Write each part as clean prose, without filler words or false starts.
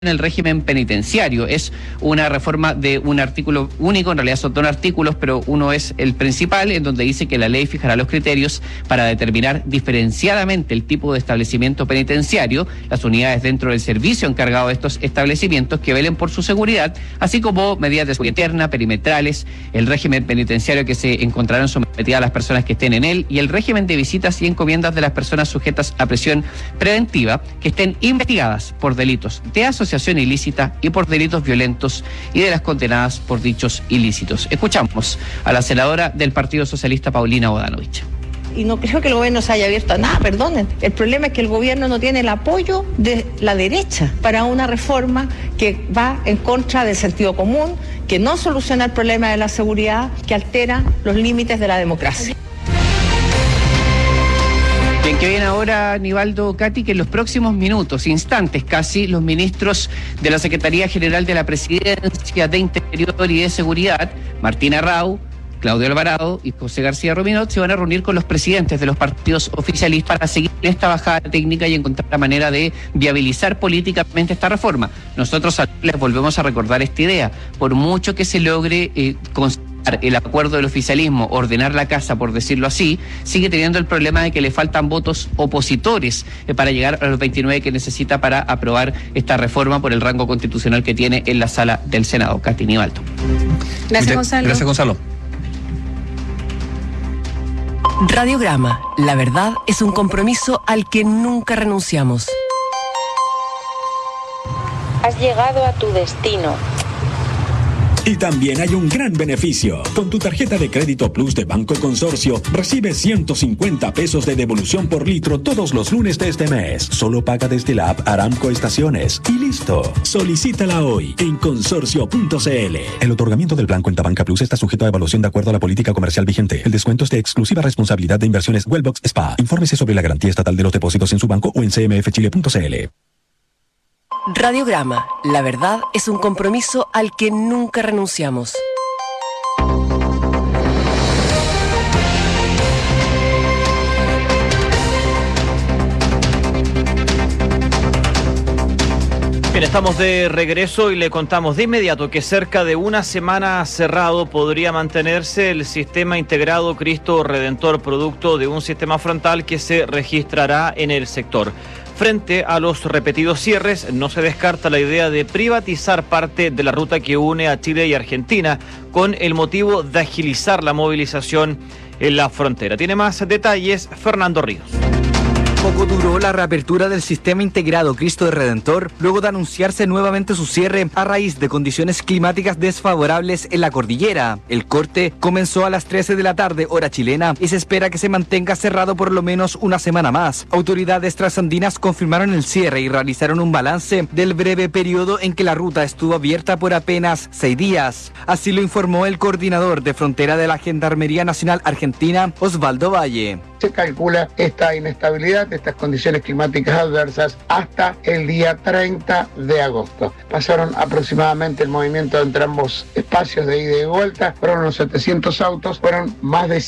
el régimen penitenciario. Es una reforma de un artículo único, en realidad son dos artículos, pero uno es el principal, en donde dice que la ley fijará los criterios para determinar diferenciadamente el tipo de establecimiento penitenciario, las unidades dentro del servicio encargado de estos establecimientos que velen por su seguridad, así como medidas de seguridad interna, perimetrales, el régimen penitenciario que se encontrarán sometidas a las personas que estén en él y el régimen de visitas y encomiendas de las personas sujetas a prisión preventiva que estén investigadas por delitos de asociación ilícita y por delitos violentos y de las condenadas por dichos ilícitos. Escuchamos a la senadora del Partido Socialista, Paulina Bodanovich. Y no creo que el gobierno se haya abierto a nada, perdonen. El problema es que el gobierno no tiene el apoyo de la derecha para una reforma que va en contra del sentido común, que no soluciona el problema de la seguridad, que altera los límites de la democracia. Bien, que viene ahora, Nivaldo, Katy, que en los próximos minutos, instantes casi, los ministros de la Secretaría General de la Presidencia de Interior y de Seguridad, Martín Arrau, Claudio Alvarado y José García Rominot, se van a reunir con los presidentes de los partidos oficialistas para seguir esta bajada técnica y encontrar la manera de viabilizar políticamente esta reforma. Nosotros les volvemos a recordar esta idea. Por mucho que se logre el acuerdo del oficialismo, ordenar la casa, por decirlo así, sigue teniendo el problema de que le faltan votos opositores para llegar a los 29 que necesita para aprobar esta reforma por el rango constitucional que tiene en la sala del Senado. Katy, Nivaldo. Gracias, Gonzalo. Gracias, Gonzalo. Radiograma, la verdad es un compromiso al que nunca renunciamos. Has llegado a tu destino. Y también hay un gran beneficio. Con tu tarjeta de crédito Plus de Banco Consorcio, recibes 150 pesos de devolución por litro todos los lunes de este mes. Solo paga desde la app Aramco Estaciones. Y listo. Solicítala hoy en consorcio.cl. El otorgamiento del plan Cuenta Banca Plus está sujeto a evaluación de acuerdo a la política comercial vigente. El descuento es de exclusiva responsabilidad de Inversiones Wellbox SPA. Infórmese sobre la garantía estatal de los depósitos en su banco o en cmfchile.cl. Radiograma, la verdad es un compromiso al que nunca renunciamos. Bien, estamos de regreso y le contamos de inmediato que cerca de una semana cerrado podría mantenerse el sistema integrado Cristo Redentor, producto de un sistema frontal que se registrará en el sector. Frente a los repetidos cierres, no se descarta la idea de privatizar parte de la ruta que une a Chile y Argentina con el motivo de agilizar la movilización en la frontera. Tiene más detalles Fernando Ríos. Poco duró la reapertura del sistema integrado Cristo Redentor luego de anunciarse nuevamente su cierre a raíz de condiciones climáticas desfavorables en la cordillera. El corte comenzó a las 13 de la tarde, hora chilena, y se espera que se mantenga cerrado por lo menos una semana más. Autoridades trasandinas confirmaron el cierre y realizaron un balance del breve periodo en que la ruta estuvo abierta por apenas 6 días. Así lo informó el coordinador de frontera de la Gendarmería Nacional Argentina, Osvaldo Valle. Se calcula esta inestabilidad, estas condiciones climáticas adversas hasta el día 30 de agosto. Pasaron aproximadamente el movimiento entre ambos espacios de ida y vuelta, fueron unos 700 autos, fueron más de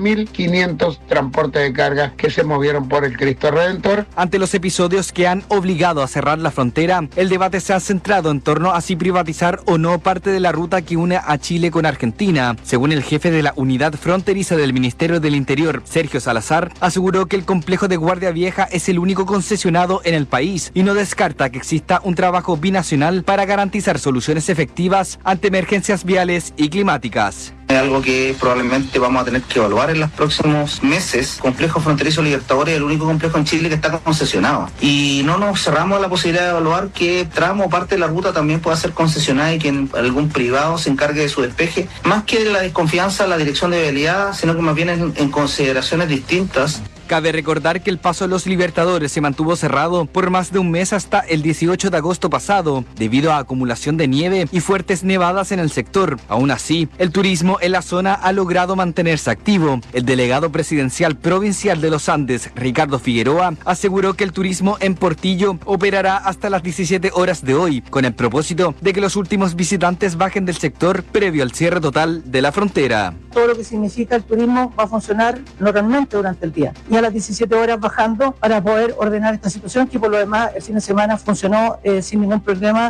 7.500 transportes de carga que se movieron por el Cristo Redentor. Ante los episodios que han obligado a cerrar la frontera, el debate se ha centrado en torno a si privatizar o no parte de la ruta que une a Chile con Argentina. Según el jefe de la unidad fronteriza del Ministerio del Interior, Sergio Salazar, aseguró que el complejo de Guardia Vieja es el único concesionado en el país y no descarta que exista un trabajo binacional para garantizar soluciones efectivas ante emergencias viales y climáticas. Es algo que probablemente vamos a tener que evaluar en los próximos meses. Complejo Fronterizo Libertadores es el único complejo en Chile que está concesionado. Y no nos cerramos a la posibilidad de evaluar que tramo o parte de la ruta también pueda ser concesionada y que algún privado se encargue de su despeje. Más que la desconfianza en la dirección de vialidad, sino que más bien en consideraciones distintas. Cabe recordar que el paso a los Libertadores se mantuvo cerrado por más de un mes hasta el 18 de agosto pasado, debido a acumulación de nieve y fuertes nevadas en el sector. Aún así, el turismo en la zona ha logrado mantenerse activo. El delegado presidencial provincial de los Andes, Ricardo Figueroa, aseguró que el turismo en Portillo operará hasta las 17 horas de hoy, con el propósito de que los últimos visitantes bajen del sector previo al cierre total de la frontera. Todo lo que significa el turismo va a funcionar normalmente durante el día. Y a las 17 horas bajando para poder ordenar esta situación, que por lo demás el fin de semana funcionó sin ningún problema.